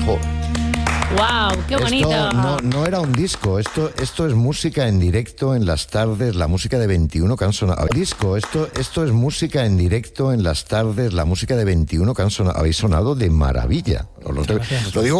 Jo. ¡Wow! ¡Qué bonito! Esto no era un disco, esto es música en directo en las tardes, la música de 21 que han sonado. Disco, esto es música en directo en las tardes, la música de 21 que han sonado. Habéis sonado de maravilla. Lo digo